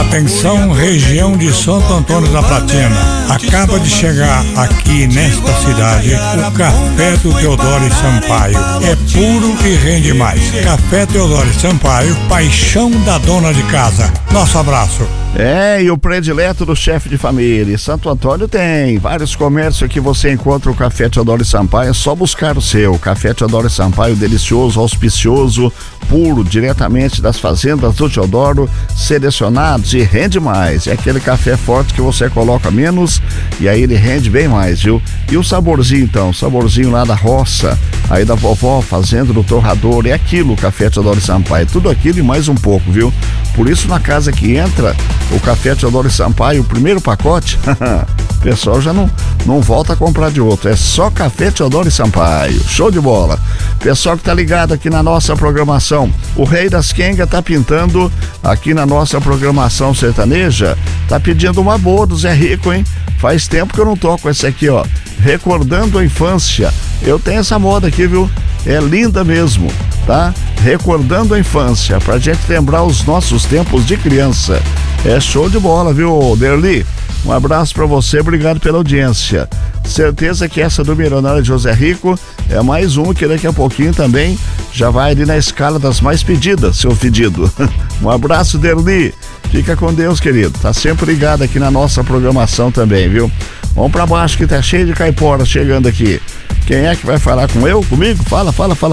Atenção, região de Santo Antônio da Platina. Acaba de chegar aqui nesta cidade o Café do Teodoro Sampaio. É puro e rende mais. Café Teodoro Sampaio, paixão da dona de casa. Nosso abraço. E o predileto do chefe de família. Santo Antônio tem vários comércios que você encontra o Café Teodoro Sampaio. É só buscar o seu. Café Teodoro Sampaio, delicioso, auspicioso, puro, diretamente das fazendas do Teodoro, selecionados e rende mais. É aquele café forte que você coloca menos e aí ele rende bem mais, viu? E o saborzinho então, saborzinho lá da roça, aí da vovó, fazendo no torrador, é aquilo o Café Teodoro Sampaio, tudo aquilo e mais um pouco, viu? Por isso na casa que entra o Café Teodoro Sampaio, o primeiro pacote, o pessoal já não volta a comprar de outro, é só Café Teodoro Sampaio, show de bola. Pessoal que tá ligado aqui na nossa programação, o Rei das Quenga tá pintando aqui na nossa programação sertaneja, tá pedindo uma boa do Zé Rico, hein? Faz tempo que eu não toco esse aqui, ó, Recordando a Infância. Eu tenho essa moda aqui, viu? É linda mesmo, tá? Recordando a infância, pra gente lembrar os nossos tempos de criança. É show de bola, viu, Derli? Um abraço pra você, obrigado pela audiência. Certeza que essa do milionário José Rico é mais um que daqui a pouquinho também já vai ali na escala das mais pedidas, seu pedido. Um abraço, Derli. Fica com Deus, querido. Tá sempre ligado aqui na nossa programação também, viu? Vamos pra baixo que tá cheio de caipora chegando aqui. Quem é que vai falar comigo? Fala.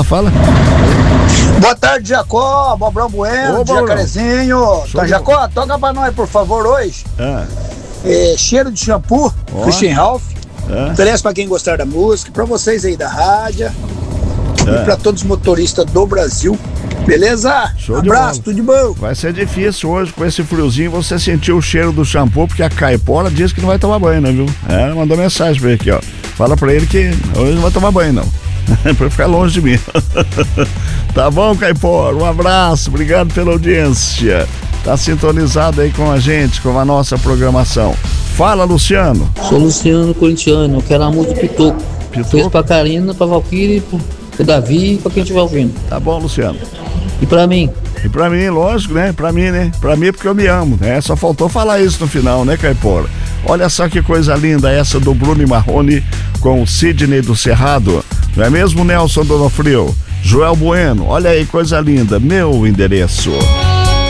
Boa tarde, Jacó, Bobrão Bueno, Jacarezinho. Tá, Jacó, toca pra nós, por favor, hoje. Cheiro de shampoo, Christian Ralph. Oferece pra quem gostar da música, pra vocês aí da rádio e pra todos os motoristas do Brasil. Beleza? Show abraço, tudo de bom. Vai ser difícil hoje com esse friozinho você sentir o cheiro do shampoo, porque a caipora diz que não vai tomar banho, né, viu? Mandou mensagem pra ele aqui, ó. Fala pra ele que hoje não vai tomar banho, não. Pra ficar longe de mim. Tá bom, caipora? Um abraço, obrigado pela audiência. Tá sintonizado aí com a gente, com a nossa programação. Fala, Luciano. Sou Luciano Corintiano, eu quero a música Pitoco. Fez pra Karina, pra Valquíria, pro Davi e pra quem estiver ouvindo. Tá bom, Luciano. E pra mim? E pra mim, lógico, né? Pra mim, né? Pra mim porque eu me amo, né? Só faltou falar isso no final, né, caipora? Olha só que coisa linda essa do Bruno e Marrone com o Sidney do Cerrado. Não é mesmo, Nelson Donofrio? Joel Bueno, olha aí, coisa linda. Meu endereço.